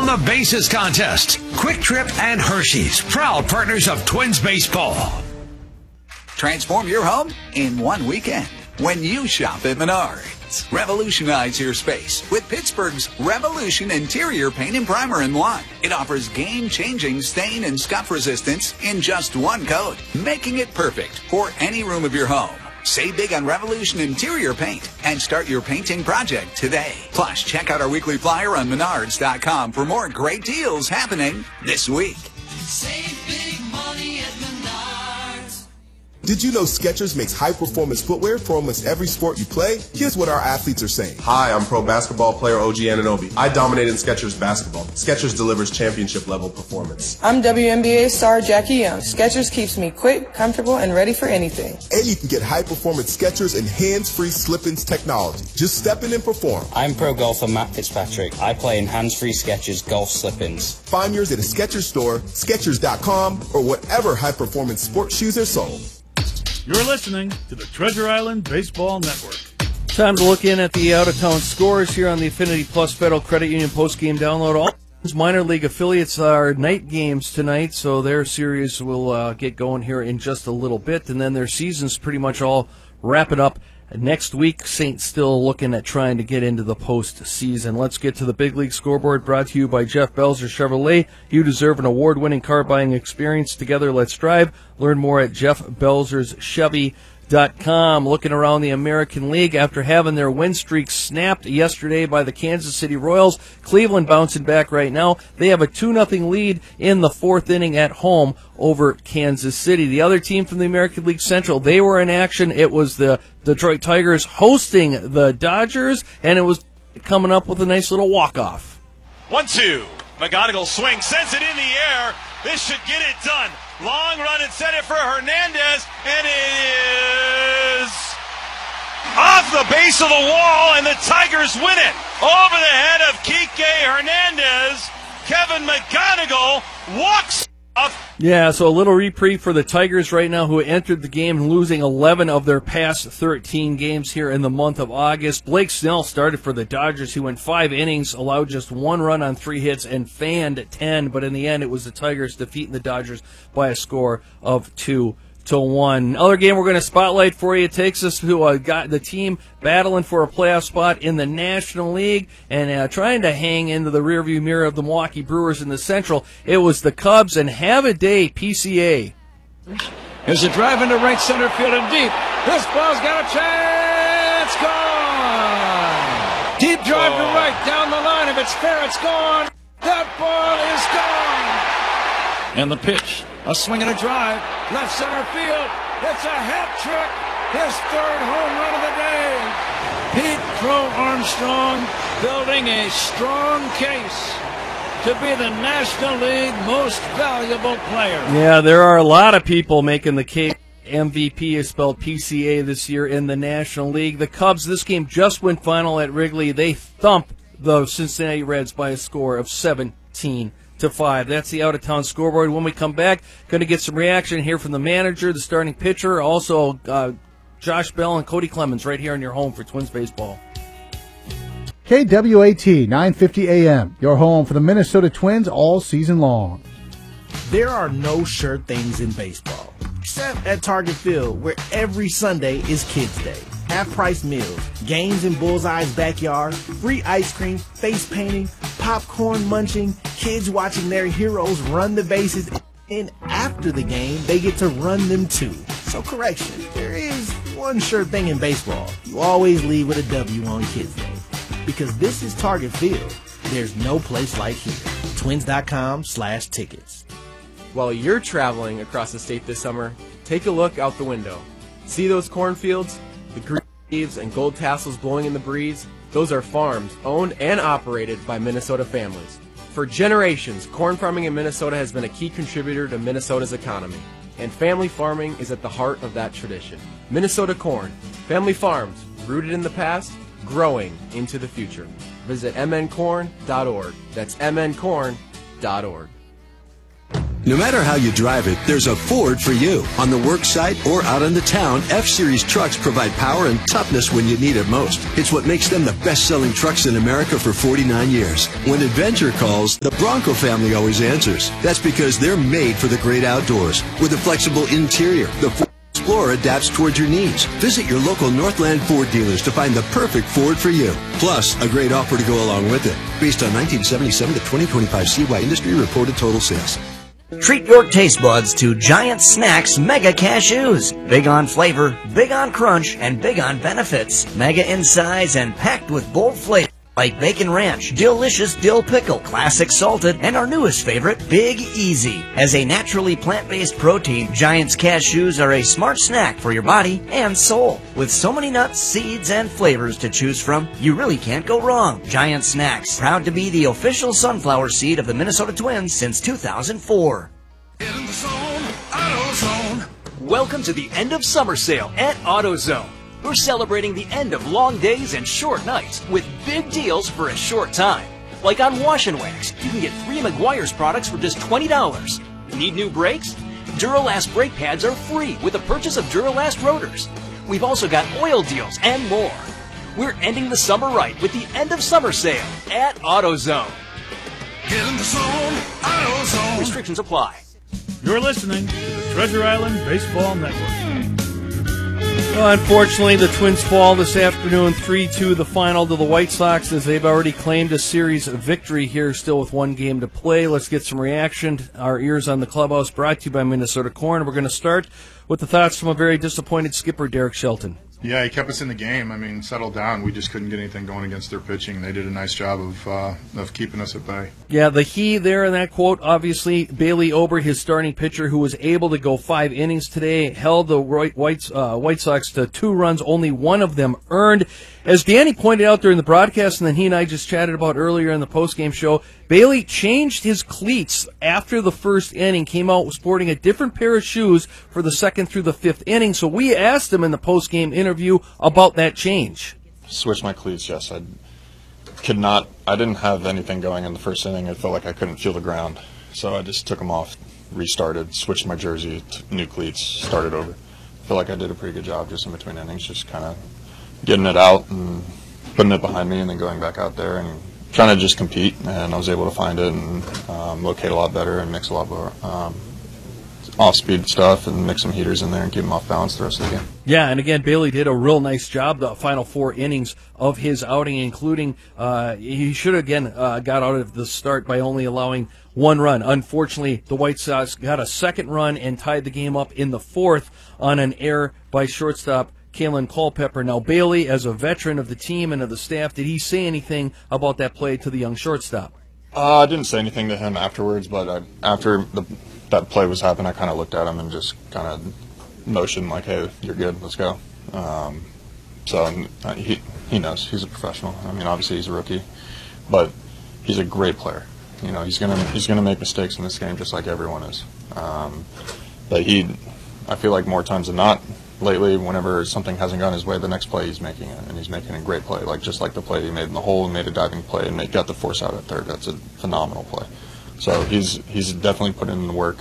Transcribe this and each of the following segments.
the Bases contest. Quick Trip and Hershey's, proud partners of Twins baseball. Transform your home in one weekend when you shop at Menards. Revolutionize your space with Pittsburgh's Revolution Interior Paint and Primer in one. It offers game-changing stain and scuff resistance in just one coat, making it perfect for any room of your home. Save big on Revolution Interior Paint and start your painting project today. Plus, check out our weekly flyer on Menards.com for more great deals happening this week. Save big money at Menards. Did you know Skechers makes high-performance footwear for almost every sport you play? Here's what our athletes are saying. Hi, I'm pro basketball player OG Anunoby. I dominate in Skechers basketball. Skechers delivers championship-level performance. I'm WNBA star Jackie Young. Skechers keeps me quick, comfortable, and ready for anything. And you can get high-performance Skechers and hands-free slip-ins technology. Just step in and perform. I'm pro golfer Matt Fitzpatrick. I play in hands-free Skechers golf slip-ins. Find yours at a Skechers store, Skechers.com, or whatever high-performance sports shoes are sold. You're listening to the Treasure Island Baseball Network. Time to look in at the out-of-town scores here on the Affinity Plus Federal Credit Union post-game download. All minor league affiliates are night games tonight, so their series will get going here in just a little bit, and then their season's pretty much all wrapping up. Next week, Saints still looking at trying to get into the postseason. Let's get to the Big League Scoreboard, brought to you by Jeff Belzer Chevrolet. You deserve an award-winning car buying experience. Together, let's drive. Learn more at jeffbelzerschevy.com. Looking around the American League after having their win streak snapped yesterday by the Kansas City Royals. Cleveland bouncing back right now. They have a 2-0 lead in the fourth inning at home over Kansas City. The other team from the American League Central, they were in action. It was the Detroit Tigers hosting the Dodgers, and it was coming up with a nice little walk-off. 1-2. McGonigal swings, sends it in the air. This should get it done. Long run and set it for Hernandez, and it is off the base of the wall, and the Tigers win it. Over the head of Kike Hernandez, Kevin McGonigal walks off. Yeah, so a little reprieve for the Tigers right now, who entered the game losing 11 of their past 13 games here in the month of August. Blake Snell started for the Dodgers, who went 5 innings, allowed just 1 run on 3 hits, and fanned 10. But in the end, it was the Tigers defeating the Dodgers by a score of 2-1. Another game we're going to spotlight for you takes us to the team battling for a playoff spot in the National League and trying to hang into the rearview mirror of the Milwaukee Brewers in the Central. It was the Cubs, and have a day, PCA. There's a drive into right center field and deep. This ball's got a chance. Gone. Deep drive to right down the line. If it's fair, it's gone. That ball is gone. And the pitch. A swing and a drive, left center field. It's a hat trick. His 3rd home run of the day. Pete Crow Armstrong building a strong case to be the National League most valuable player. Yeah, there are a lot of people making the case. MVP is spelled PCA this year in the National League. The Cubs, this game just went final at Wrigley. They thumped the Cincinnati Reds by a score of 17-5. That's the out-of-town scoreboard. When we come back, going to get some reaction here from the manager, the starting pitcher, also Josh Bell and Cody Clemens right here in your home for Twins baseball. KWAT 950 AM, your home for the Minnesota Twins all season long. There are no sure things in baseball, except at Target Field, where every Sunday is Kids Day. Half-price meals, games in Bullseye's backyard, free ice cream, face painting, popcorn munching, kids watching their heroes run the bases, and after the game, they get to run them too. So correction, there is one sure thing in baseball. You always leave with a W on Kids Day. Because this is Target Field. There's no place like here. Twins.com/tickets. While you're traveling across the state this summer, take a look out the window. See those cornfields? The green leaves and gold tassels blowing in the breeze? Those are farms owned and operated by Minnesota families. For generations, corn farming in Minnesota has been a key contributor to Minnesota's economy, and family farming is at the heart of that tradition. Minnesota Corn, family farms, rooted in the past, growing into the future. Visit mncorn.org. That's mncorn.org. No matter how you drive it, there's a Ford for you. On the work site or out in the town, F-Series trucks provide power and toughness when you need it most. It's what makes them the best-selling trucks in America for 49 years. When adventure calls, the Bronco family always answers. That's because they're made for the great outdoors. With a flexible interior, the Ford Explorer adapts towards your needs. Visit your local Northland Ford dealers to find the perfect Ford for you. Plus, a great offer to go along with it. Based on 1977 to 2025 CY industry reported total sales. Treat your taste buds to Giant Snacks Mega Cashews. Big on flavor, big on crunch, and big on benefits. Mega in size and packed with bold flavor like Bacon Ranch, Delicious Dill Pickle, Classic Salted, and our newest favorite, Big Easy. As a naturally plant-based protein, Giant's Cashews are a smart snack for your body and soul. With so many nuts, seeds, and flavors to choose from, you really can't go wrong. Giant Snacks, proud to be the official sunflower seed of the Minnesota Twins since 2004. Welcome to the end of summer sale at AutoZone. We're celebrating the end of long days and short nights with big deals for a short time. Like on Wash and Wax, you can get 3 Meguiar's products for just $20. Need new brakes? Duralast brake pads are free with the purchase of Duralast rotors. We've also got oil deals and more. We're ending the summer right with the end of summer sale at AutoZone. Get in the zone, AutoZone. Restrictions apply. You're listening to the Treasure Island Baseball Network. Well, unfortunately, the Twins fall this afternoon 3-2 the final to the White Sox as they've already claimed a series victory here, still with one game to play. Let's get some reaction. Our ears on the clubhouse brought to you by Minnesota Corn. We're going to start with the thoughts from a very disappointed skipper, Derek Shelton. Yeah, he kept us in the game. I mean, settled down. We just couldn't get anything going against their pitching. They did a nice job of keeping us at bay. Yeah, the he there in that quote, obviously, Bailey Ober, his starting pitcher, who was able to go 5 innings today, held the White Sox to 2 runs, only one of them earned. As Danny pointed out during the broadcast, and then he and I just chatted about earlier in the postgame show, Bailey changed his cleats after the first inning, came out sporting a different pair of shoes for the 2nd through the 5th inning. So we asked him in the postgame interview about that change. Switched my cleats, yes. I didn't have anything going in the first inning. I felt like I couldn't feel the ground. So I just took them off, restarted, switched my jersey to new cleats, started over. I feel like I did a pretty good job just in between innings, just kind of getting it out and putting it behind me and then going back out there and trying to just compete. And I was able to find it and locate a lot better and mix a lot more off-speed stuff and mix some heaters in there and keep them off balance the rest of the game. Yeah, and again, Bailey did a real nice job the final 4 innings of his outing, including he should have, again, got out of the start by only allowing 1 run. Unfortunately, the White Sox got a 2nd run and tied the game up in the 4th on an error by shortstop Kalen Culpepper. Now, Bailey, as a veteran of the team and of the staff, did he say anything about that play to the young shortstop? I didn't say anything to him afterwards, but after that play was happening, I kind of looked at him and just kind of motioned like, hey, you're good, let's go. So he knows. He's a professional. I mean, obviously he's a rookie, but he's a great player. You know, he's gonna make mistakes in this game just like everyone is. But I feel like more times than not, lately, whenever something hasn't gone his way, the next play he's making it, and he's making a great play, just like the play he made in the hole and made a diving play and got the force out at third. That's a phenomenal play. So he's definitely put in the work,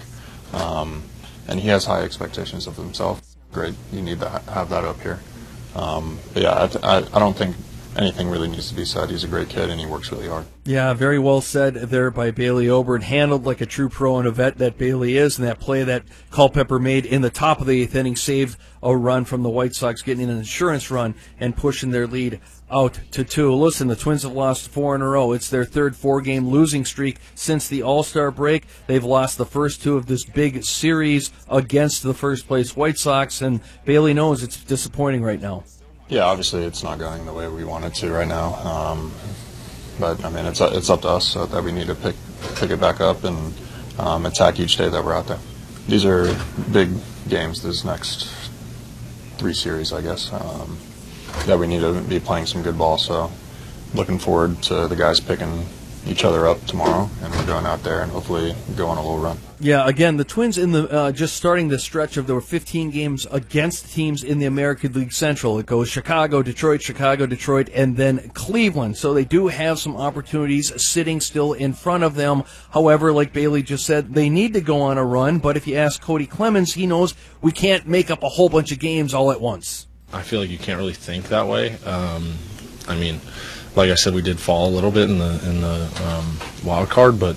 and he has high expectations of himself. Great, you need to have that up here. But yeah, I don't think anything really needs to be said. He's a great kid, and he works really hard. Yeah, very well said there by Bailey Ober, and handled like a true pro and a vet that Bailey is. And that play that Culpepper made in the top of the 8th inning saved a run from the White Sox, getting an insurance run and pushing their lead out to 2. Listen, the Twins have lost 4 in a row. It's their 3rd 4-game losing streak since the All-Star break. They've lost the first 2 of this big series against the first-place White Sox, and Bailey knows it's disappointing right now. Yeah, obviously it's not going the way we want it to right now. But, I mean, it's up to us so that we need to pick it back up and attack each day that we're out there. These are big games, this next 3 series, I guess, that we need to be playing some good ball. So looking forward to the guys picking each other up tomorrow, and we're going out there and hopefully go on a little run. Yeah, again, the Twins in the just starting the stretch of there 15 games against teams in the American League Central. It goes Chicago, Detroit, and then Cleveland. So they do have some opportunities sitting still in front of them. However, like Bailey just said, they need to go on a run. But if you ask Cody Clemens, he knows we can't make up a whole bunch of games all at once. I feel like you can't really think that way. I mean, like I said, we did fall a little bit in the wild card, but